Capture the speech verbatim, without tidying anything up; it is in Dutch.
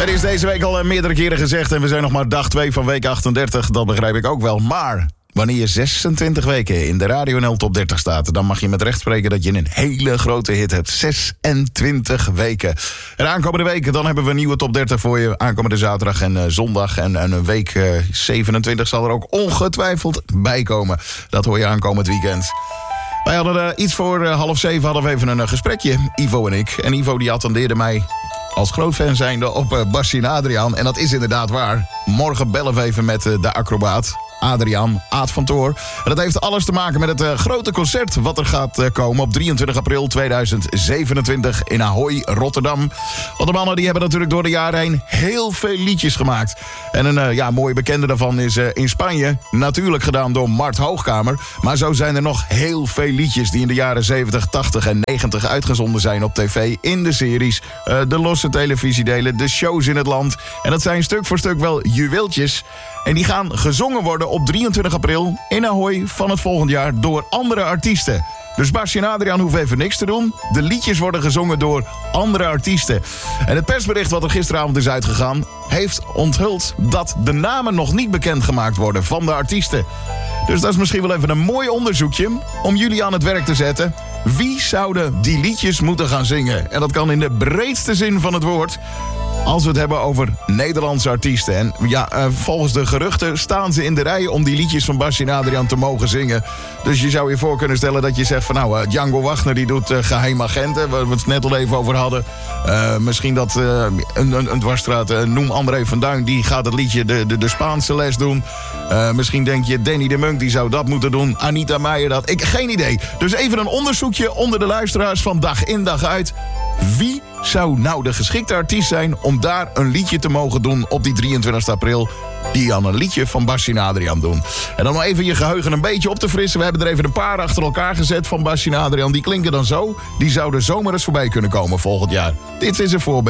Het is deze week al meerdere keren gezegd en we zijn nog maar dag twee van week achtendertig. Dat begrijp ik ook wel. Maar wanneer je zesentwintig weken in de Radio N L Top dertig staat, dan mag je met recht spreken dat je een hele grote hit hebt. zesentwintig weken. En aankomende weken dan hebben we een nieuwe Top dertig voor je. Aankomende zaterdag en uh, zondag. En, en een week uh, zevenentwintig zal er ook ongetwijfeld bij komen. Dat hoor je aankomend weekend. Wij hadden uh, iets voor uh, half zeven hadden we even een uh, gesprekje, Ivo en ik. En Ivo die attendeerde mij als groot fan zijnde op uh, Bassie en Adriaan. En dat is inderdaad waar. Morgen bellen we even met uh, de acrobaat Adriaan, Aad van Toor. En dat heeft alles te maken met het uh, grote concert wat er gaat uh, komen op drieëntwintig april tweeduizend zevenentwintig in Ahoy, Rotterdam. Want de mannen die hebben natuurlijk door de jaren heen heel veel liedjes gemaakt. En een uh, ja, mooie bekende daarvan is uh, in Spanje. Natuurlijk gedaan door Mart Hoogkamer. Maar zo zijn er nog heel veel liedjes die in de jaren zeventig, tachtig en negentig uitgezonden zijn op tv. In de series, uh, de losse televisiedelen, de shows in het land. En dat zijn stuk voor stuk wel juweeltjes. En die gaan gezongen worden op drieëntwintig april in Ahoy van het volgend jaar door andere artiesten. Dus Bassie en Adriaan hoeven even niks te doen. De liedjes worden gezongen door andere artiesten. En het persbericht wat er gisteravond is uitgegaan heeft onthuld dat de namen nog niet bekendgemaakt worden van de artiesten. Dus dat is misschien wel even een mooi onderzoekje om jullie aan het werk te zetten. Wie zouden die liedjes moeten gaan zingen? En dat kan in de breedste zin van het woord, als we het hebben over Nederlandse artiesten. En ja, uh, volgens de geruchten staan ze in de rij om die liedjes van Bassie en Adriaan te mogen zingen. Dus je zou je voor kunnen stellen dat je zegt van nou, uh, Django Wagner die doet uh, Geheim Agenten, waar we het net al even over hadden. Uh, misschien dat uh, een, een, een dwarsstraat, uh, noem André van Duin, die gaat het liedje de, de, de Spaanse les doen. Uh, misschien denk je Danny de Munk, die zou dat moeten doen. Anita Meijer dat. Ik geen idee. Dus even een onderzoekje onder de luisteraars van dag in dag uit. Wie zou nou de geschikte artiest zijn om daar een liedje te mogen doen op die drieëntwintigste april... die aan een liedje van Bassie en Adriaan doen. En dan nog even je geheugen een beetje op te frissen. We hebben er even een paar achter elkaar gezet van Bassie en Adriaan. Die klinken dan zo. Die zouden zomaar eens voorbij kunnen komen volgend jaar. Dit is een voorbeeld.